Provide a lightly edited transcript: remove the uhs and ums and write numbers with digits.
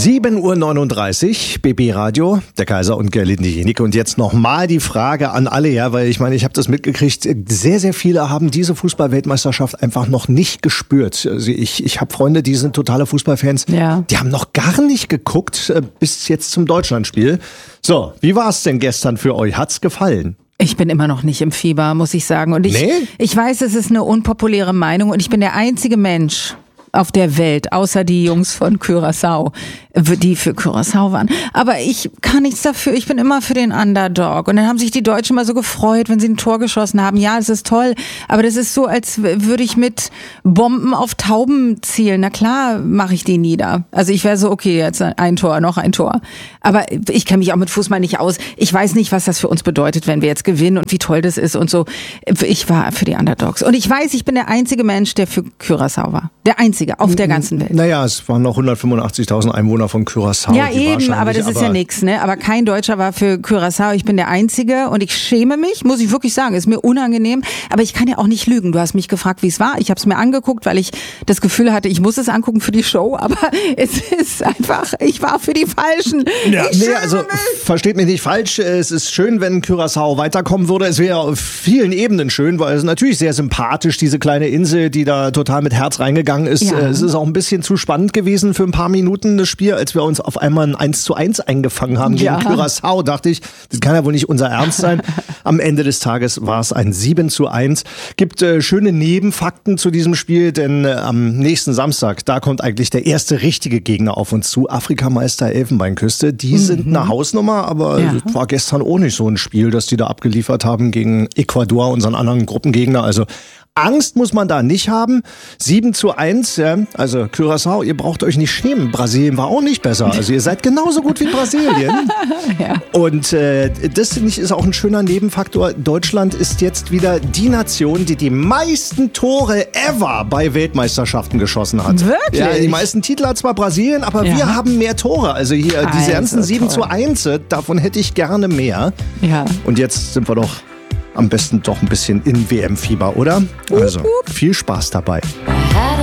7:39 Uhr, BB Radio, der Kaiser und Gerlinde Jenicke. Und jetzt nochmal die Frage an alle, ja, weil ich meine, ich habe das mitgekriegt, sehr, sehr viele haben diese Fußball-Weltmeisterschaft einfach noch nicht gespürt. Also ich habe Freunde, die sind totale Fußballfans, ja. Die haben noch gar nicht geguckt bis jetzt zum Deutschlandspiel. So, wie war es denn gestern für euch? Hat's gefallen? Ich bin immer noch nicht im Fieber, muss ich sagen. Und ich weiß, es ist eine unpopuläre Meinung und ich bin der einzige Mensch auf der Welt, außer die Jungs von Curaçao, die für Curaçao waren. Aber ich kann nichts dafür, ich bin immer für den Underdog. Und dann haben sich die Deutschen mal so gefreut, wenn sie ein Tor geschossen haben. Ja, das ist toll, aber das ist so, als würde ich mit Bomben auf Tauben zielen. Na klar mache ich die nieder. Also ich wäre so, okay, jetzt ein Tor, noch ein Tor. Aber ich kenne mich auch mit Fußball nicht aus. Ich weiß nicht, was das für uns bedeutet, wenn wir jetzt gewinnen und wie toll das ist und so. Ich war für die Underdogs. Und ich weiß, ich bin der einzige Mensch, der für Curaçao war. Der einzige auf der ganzen Welt. Naja, es waren noch 185.000 Einwohner von Curaçao. Ja, eben, aber das ist ja nichts, ne? Aber kein Deutscher war für Curaçao. Ich bin der Einzige und ich schäme mich, muss ich wirklich sagen. Ist mir unangenehm, aber ich kann ja auch nicht lügen. Du hast mich gefragt, wie es war. Ich habe es mir angeguckt, weil ich das Gefühl hatte, ich muss es angucken für die Show, aber es ist einfach, ich war für die Falschen. Ja, also versteht mich nicht falsch. Es ist schön, wenn Curaçao weiterkommen würde. Es wäre auf vielen Ebenen schön, weil es natürlich sehr sympathisch, diese kleine Insel, die da total mit Herz reingegangen ist. Ja. Es ist auch ein bisschen zu spannend gewesen für ein paar Minuten das Spiel, als wir uns auf einmal ein 1:1 eingefangen haben gegen Curaçao. Dachte ich, das kann ja wohl nicht unser Ernst sein. Am Ende des Tages war es ein 7:1. Gibt schöne Nebenfakten zu diesem Spiel, denn am nächsten Samstag, da kommt eigentlich der erste richtige Gegner auf uns zu. Afrikameister Elfenbeinküste. Die sind eine Hausnummer, aber es war gestern auch nicht so ein Spiel, das die da abgeliefert haben gegen Ecuador, unseren anderen Gruppengegner. Also Angst muss man da nicht haben. 7:1, ja, also Curaçao, ihr braucht euch nicht schämen. Brasilien war auch nicht besser. Also ihr seid genauso gut wie Brasilien. Ja. Und das, finde ich, ist auch ein schöner Nebenfaktor. Deutschland ist jetzt wieder die Nation, die die meisten Tore ever bei Weltmeisterschaften geschossen hat. Wirklich? Ja, die meisten Titel hat zwar Brasilien, aber wir haben mehr Tore. Also hier diese ganzen 7:1, davon hätte ich gerne mehr. Ja. Und jetzt sind wir doch am besten doch ein bisschen in WM-Fieber, oder? Also viel Spaß dabei.